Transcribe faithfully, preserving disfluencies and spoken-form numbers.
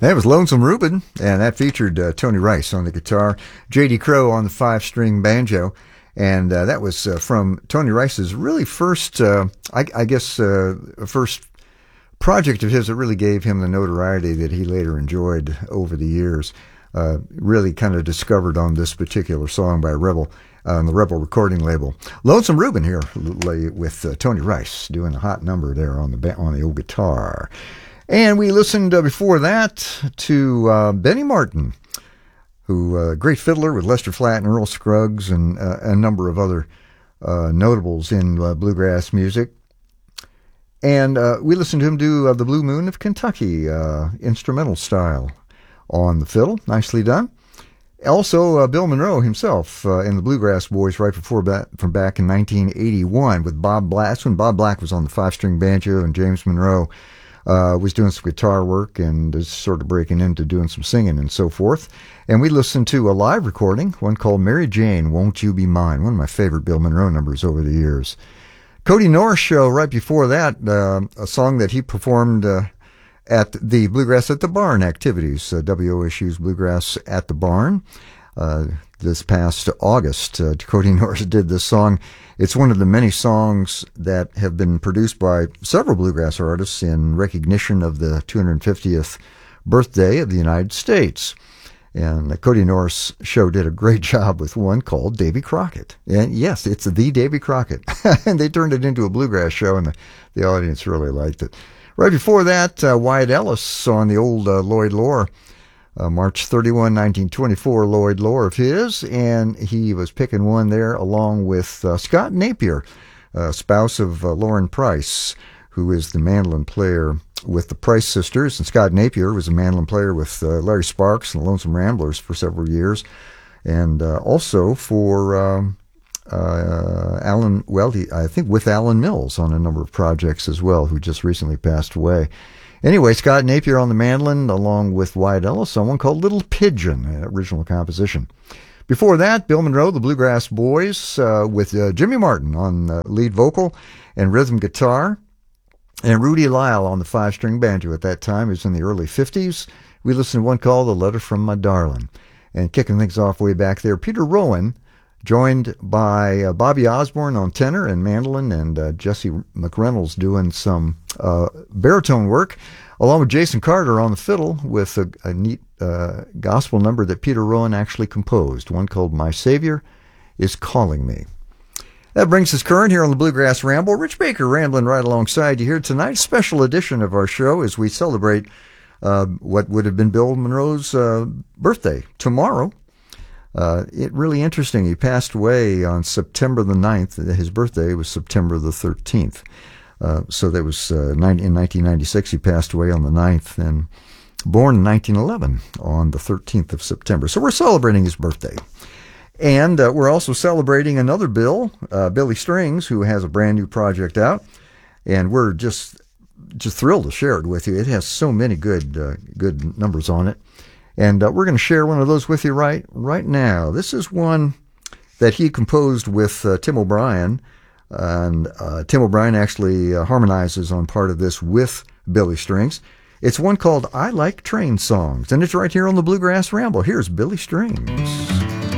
That was Lonesome Reuben, and that featured uh, Tony Rice on the guitar, J D Crowe on the five-string banjo, and uh, that was uh, from Tony Rice's really first, uh, I, I guess, uh, first project of his that really gave him the notoriety that he later enjoyed over the years. Uh, really kind of discovered on this particular song by Rebel, uh, on the Rebel recording label. Lonesome Reuben here with uh, Tony Rice doing a hot number there on the ba- on the old guitar. And we listened uh, before that to uh, Benny Martin, who uh, great fiddler with Lester Flatt and Earl Scruggs and uh, a number of other uh, notables in uh, bluegrass music. And uh, we listened to him do uh, the Blue Moon of Kentucky uh, instrumental style on the fiddle. Nicely done. Also, uh, Bill Monroe himself uh, in the Bluegrass Boys right before ba- from back in nineteen eighty-one with Bob Black. That's when Bob Black was on the five-string banjo and James Monroe Uh, was doing some guitar work and is sort of breaking into doing some singing and so forth. And we listened to a live recording, one called Mary Jane, Won't You Be Mine, one of my favorite Bill Monroe numbers over the years. Cody Norris show right before that, uh, a song that he performed uh, at the Bluegrass at the Barn activities, uh, W O S U's Bluegrass at the Barn. Uh, this past August, uh, Cody Norris did this song. It's one of the many songs that have been produced by several bluegrass artists in recognition of the two hundred fiftieth birthday of the United States. And the Cody Norris show did a great job with one called Davy Crockett. And yes, it's the Davy Crockett. And they turned it into a bluegrass show, and the, the audience really liked it. Right before that, uh, Wyatt Ellis on the old uh, Lloyd Loar. Uh, March thirty-first, nineteen twenty-four, Lloyd Loar of his, and he was picking one there along with uh, Scott Napier, uh, spouse of uh, Lauren Price, who is the mandolin player with the Price sisters, and Scott Napier was a mandolin player with uh, Larry Sparks and the Lonesome Ramblers for several years, and uh, also for um, uh, Alan, well, he, I think with Alan Mills on a number of projects as well, who just recently passed away. Anyway, Scott Napier on the mandolin, along with Wyatt Ellis on one called Little Pigeon, an original composition. Before that, Bill Monroe, the Bluegrass Boys, uh, with uh, Jimmy Martin on uh, lead vocal and rhythm guitar, and Rudy Lyle on the five-string banjo at that time. It was in the early fifties. We listened to one called The Letter from My Darlin'. And kicking things off way back there, Peter Rowan, joined by uh, Bobby Osborne on tenor and mandolin, and uh, Jesse McReynolds doing some uh, baritone work, along with Jason Carter on the fiddle with a, a neat uh, gospel number that Peter Rowan actually composed, one called My Savior is Calling Me. That brings us current here on the Bluegrass Ramble. Rich Baker rambling right alongside you here tonight. Special edition of our show as we celebrate uh, what would have been Bill Monroe's uh, birthday tomorrow. Uh, it really interesting. He passed away on September the ninth. His birthday was September the thirteenth. Uh, so that was uh, in nineteen ninety-six. He passed away on the ninth, and born in nineteen eleven on the thirteenth of September. So we're celebrating his birthday. And uh, we're also celebrating another Bill, uh, Billy Strings, who has a brand new project out. And we're just just thrilled to share it with you. It has so many good uh, good numbers on it. And uh, we're going to share one of those with you right right now. This is one that he composed with uh, Tim O'Brien. And uh, Tim O'Brien actually uh, harmonizes on part of this with Billy Strings. It's one called I Like Train Songs. And it's right here on the Bluegrass Ramble. Here's Billy Strings.